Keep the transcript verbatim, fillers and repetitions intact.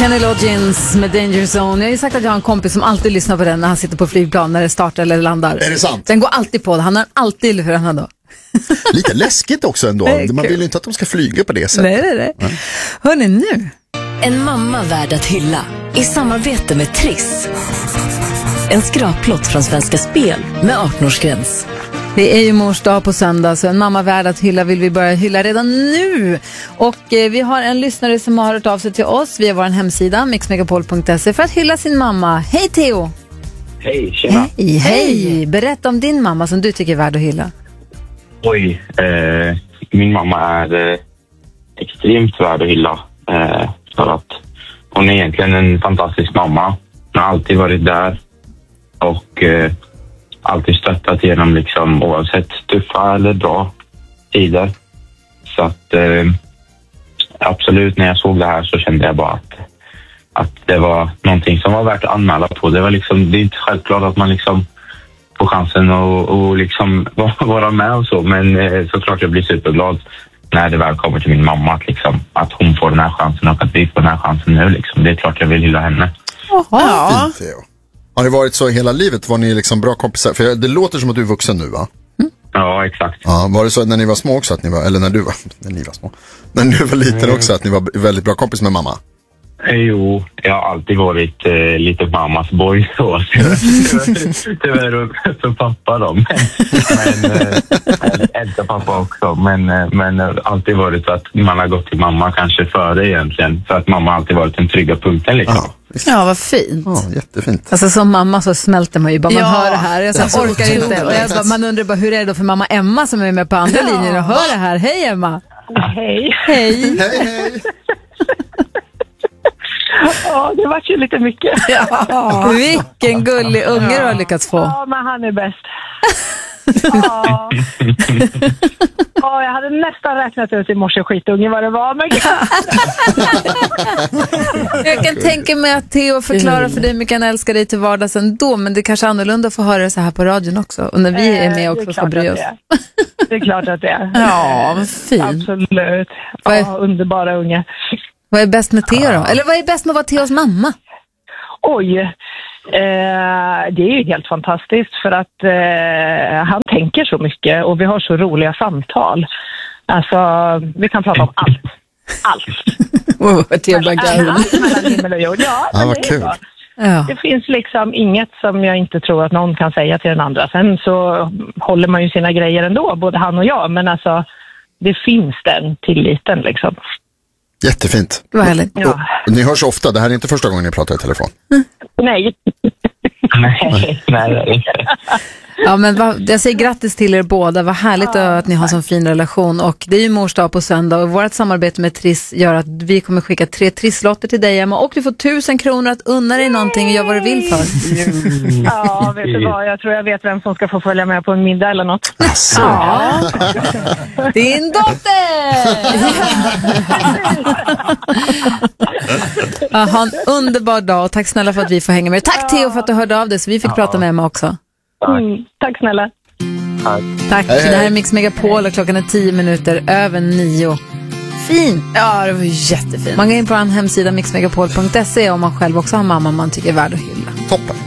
Kenny Loggins med Danger Zone. Jag har ju sagt att jag har en kompis som alltid lyssnar på den när han sitter på flygplan, när det startar eller landar. Är det sant? Den går alltid på det. Han har alltid hörna då. Lite läskigt också ändå. Man vill ju inte att de ska flyga på det sättet. Nej, nej, nej. Ja. Hörrni, nu. En mamma värd att hylla i samarbete med Triss. En skrapplott från Svenska Spel med arton-årsgräns. Det är ju mors dag på söndag, så en mamma värd att hylla vill vi börja hylla redan nu. Och eh, vi har en lyssnare som har hört av sig till oss via vår hemsida mix megapol punkt se för att hylla sin mamma. Hej Theo! Hej, tjena! Hej, hej! Berätta om din mamma som du tycker är värd att hylla. Oj, eh, min mamma är eh, extremt värd att hylla. Eh, för att hon är egentligen en fantastisk mamma. Hon har alltid varit där och eh, alltid stöttat genom liksom, oavsett tuffa eller bra tider. Så att eh, absolut, när jag såg det här så kände jag bara att, att det var någonting som var värt att anmäla på. Det var liksom, det är inte självklart att man liksom får chansen att och liksom vara med och så, men eh, såklart jag blir superglad när det väl kommer till min mamma att, liksom, att hon får den här chansen och att vi får den här chansen nu. Liksom. Det är klart jag vill hylla henne. Ja. Fint, Theo. Har det varit så hela livet? Var ni liksom bra kompisar? För det låter som att du är vuxen nu, va? Mm. Ja, exakt. Ja, var det så när ni var små också att ni var, eller när du var, när ni var små, när du var liten mm. också att ni var väldigt bra kompis med mamma? Jo, jag har alltid varit eh, lite mammas boy så. Tyvärr för pappa då. Men, men äh, äldsta pappa också. Men, äh, men äh, alltid varit så att man har gått till mamma kanske före egentligen. För att mamma alltid varit den trygga punkten liksom. Ja. Ja, vad fint. Ja, jättefint. Alltså som mamma så smälter man ju bara, man ja, hör det här. Jag så orkar inte. Och jag bara, man undrar bara, hur är det då för mamma Emma som är med på andra ja. linjen och hör det här. Hej Emma! Hej! Hej! Hej, hej! Ja, det var ju lite mycket. Ja. Vilken gullig unge du har lyckats få. Ja, men han är bäst. Ja. Ja, jag hade nästan räknat ut i morse skitunge vad det var. Men... jag kan tänka mig att Theo förklarar för dig hur mycket han älskar dig till vardags ändå, men det är kanske annorlunda att få höra det så här på radion också. Och när vi är med också ska bry oss. Det är. det är klart att det är. Ja, vad fint. Absolut. Ja, underbara unge. Vad är bäst med Theo då? Eller vad är bäst med att vara Theos mamma? Oj, eh, det är ju helt fantastiskt för att eh, han tänker så mycket och vi har så roliga samtal. Alltså, vi kan prata om allt. Allt. Oh, Theo Bagay. Allt mellan himmel och jord. Ja, ah, vad kul. Ja. Det finns liksom inget som jag inte tror att någon kan säga till den andra. Sen så håller man ju sina grejer ändå, både han och jag. Men alltså, det finns den tilliten liksom. Jättefint. Det var härligt. Ja. Och, och ni hörs ofta, det här är inte första gången ni pratar i telefon. Mm. Nej. nej, nej. Ja, men vad, jag säger grattis till er båda. Vad härligt ja, att ni har en sån fin relation. Och det är ju mors dag på söndag. Och vårt samarbete med Triss gör att vi kommer skicka tre Trisslotter till dig, Emma. Och du får tusen kronor att unna dig någonting och göra vad du vill för. Ja, vet du vad? Jag tror jag vet vem som ska få följa med på en middag eller något. Asså. Ja. Din dotter! Ja, ha en underbar dag och tack snälla för att vi får hänga med. Tack Theo för att du hörde av dig så vi fick ja. prata med Emma också. Mm, tack snälla. Tack. Tack. Hej, hej. Det här är Mix Megapol och klockan är tio minuter över nio. Fint. Ja, det var jättefint. Man går in på en hemsida mix megapol punkt se om man själv också har mamma man tycker är värd att hylla. Toppen.